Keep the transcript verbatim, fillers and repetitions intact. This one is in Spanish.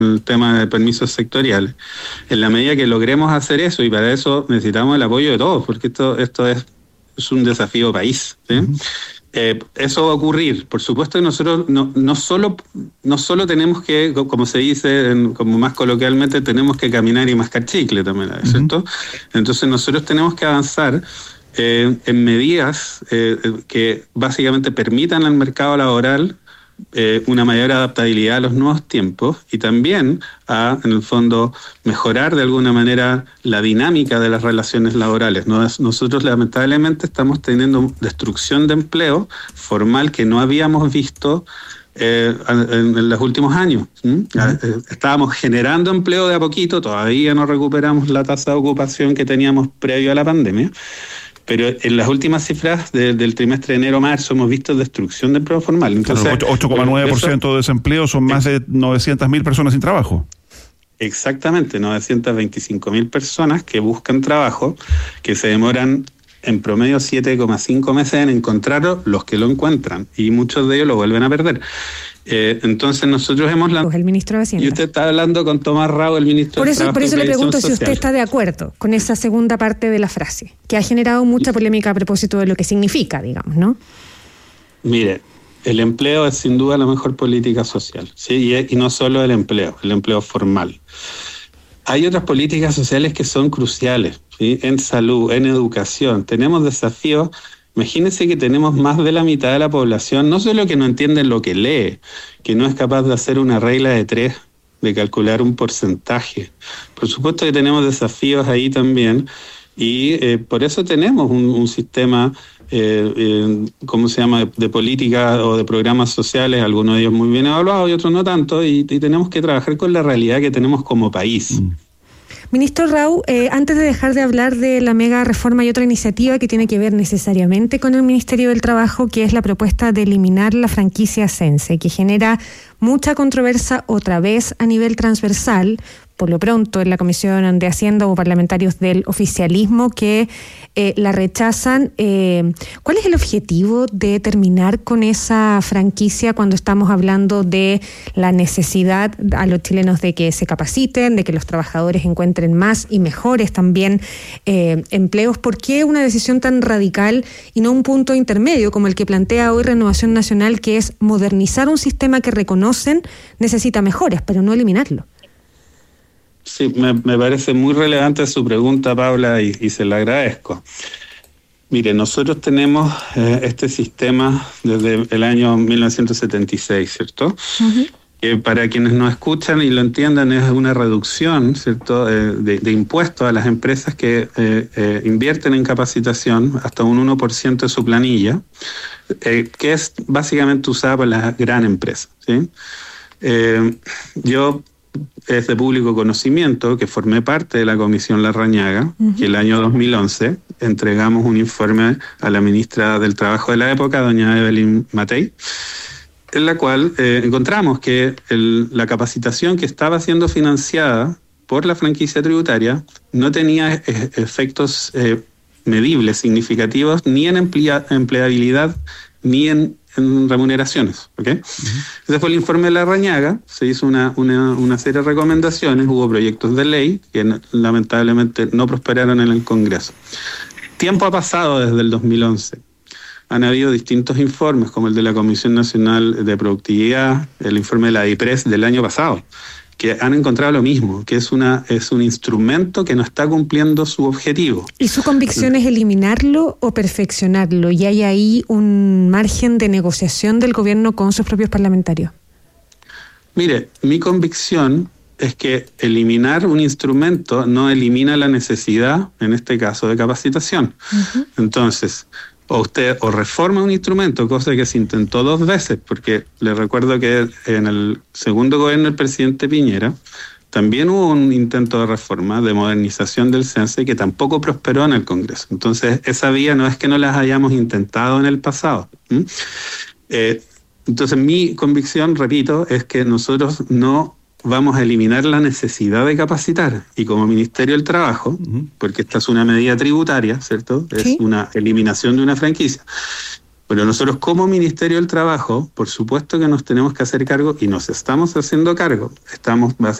el tema de permisos sectoriales. En la medida que logremos hacer eso, y para eso necesitamos el apoyo de todos, porque esto, esto es, es un desafío país, ¿sí? Uh-huh. Eh, eso va a ocurrir. Por supuesto que nosotros no, no, solo, no solo tenemos que, como se dice, en, como más coloquialmente, tenemos que caminar y mascar chicle también, ¿cierto? Uh-huh. Entonces nosotros tenemos que avanzar eh, en medidas eh, que básicamente permitan al mercado laboral eh, una mayor adaptabilidad a los nuevos tiempos y también a, en el fondo, mejorar de alguna manera la dinámica de las relaciones laborales. Nosotros lamentablemente estamos teniendo destrucción de empleo formal que no habíamos visto eh, en, en los últimos años. ¿Mm? Uh-huh. Estábamos generando empleo de a poquito, todavía no recuperamos la tasa de ocupación que teníamos previo a la pandemia. Pero en las últimas cifras de, del trimestre de enero-marzo hemos visto destrucción de empleo formal. Entonces, ocho coma nueve por ciento de desempleo son más de novecientas mil personas sin trabajo. Exactamente, novecientas veinticinco mil personas que buscan trabajo, que se demoran en promedio siete coma cinco meses en encontrarlo, los que lo encuentran, y muchos de ellos lo vuelven a perder. Eh, entonces nosotros hemos lanzado... El ministro de Hacienda. Y usted está hablando con Tomás Rao, el ministro por de eso, Trabajo Por eso y le pregunto social. Si usted está de acuerdo con esa segunda parte de la frase, que ha generado mucha polémica a propósito de lo que significa, digamos, ¿no? Mire, el empleo es sin duda la mejor política social, ¿sí? Y, y no solo el empleo, el empleo formal. Hay otras políticas sociales que son cruciales, ¿sí? En salud, en educación. Tenemos desafíos. Imagínense que tenemos más de la mitad de la población, no solo que no entiende lo que lee, que no es capaz de hacer una regla de tres, de calcular un porcentaje. Por supuesto que tenemos desafíos ahí también, y eh, por eso tenemos un, un sistema, eh, eh, ¿cómo se llama?, de, de política o de programas sociales, algunos de ellos muy bien evaluados y otros no tanto, y, y tenemos que trabajar con la realidad que tenemos como país. Mm. Ministro Rao, eh, antes de dejar de hablar de la mega reforma, hay otra iniciativa que tiene que ver necesariamente con el Ministerio del Trabajo, que es la propuesta de eliminar la franquicia Sense, que genera mucha controversia otra vez a nivel transversal. Por lo pronto, en la Comisión de Hacienda hubo parlamentarios del oficialismo que eh, la rechazan. Eh, ¿Cuál es el objetivo de terminar con esa franquicia cuando estamos hablando de la necesidad a los chilenos de que se capaciten, de que los trabajadores encuentren más y mejores también eh, empleos? ¿Por qué una decisión tan radical y no un punto intermedio como el que plantea hoy Renovación Nacional, que es modernizar un sistema que reconocen necesita mejoras, pero no eliminarlo? Sí, me, me parece muy relevante su pregunta, Paula, y, y se la agradezco. Mire, nosotros tenemos eh, este sistema desde el año mil novecientos setenta y seis, ¿cierto? Uh-huh. Que para quienes no escuchan y lo entiendan es una reducción, ¿cierto?, eh, de, de impuestos a las empresas que eh, eh, invierten en capacitación hasta un uno por ciento de su planilla, eh, que es básicamente usada por las gran empresas, ¿sí? Eh, yo... Es de público conocimiento que formé parte de la Comisión Larrañaga, uh-huh. que el año dos mil once entregamos un informe a la ministra del Trabajo de la época, doña Evelyn Matei, en la cual eh, encontramos que el, la capacitación que estaba siendo financiada por la franquicia tributaria no tenía e- efectos eh, medibles, significativos, ni en emplea- empleabilidad, ni en en remuneraciones, ¿ok? Uh-huh. Ese fue el informe de Larrañaga, se hizo una, una, una serie de recomendaciones, hubo proyectos de ley que no, lamentablemente no prosperaron en el Congreso. Tiempo ha pasado desde el dos mil once. Han habido distintos informes, como el de la Comisión Nacional de Productividad, el informe de la DIPRES del año pasado, que han encontrado lo mismo, que es una es un instrumento que no está cumpliendo su objetivo. ¿Y su convicción es eliminarlo o perfeccionarlo? ¿Y hay ahí un margen de negociación del gobierno con sus propios parlamentarios? Mire, mi convicción es que eliminar un instrumento no elimina la necesidad, en este caso, de capacitación. Uh-huh. Entonces, o usted o reforma un instrumento, cosa que se intentó dos veces, porque le recuerdo que en el segundo gobierno del presidente Piñera también hubo un intento de reforma, de modernización del Sense, que tampoco prosperó en el Congreso. Entonces, esa vía no es que no las hayamos intentado en el pasado. ¿Mm? Eh, entonces, mi convicción, repito, es que nosotros no vamos a eliminar la necesidad de capacitar, y como Ministerio del Trabajo, uh-huh. porque esta es una medida tributaria, ¿cierto? Es ¿Sí? una eliminación de una franquicia. Bueno, nosotros como Ministerio del Trabajo, por supuesto que nos tenemos que hacer cargo y nos estamos haciendo cargo. Estamos básicamente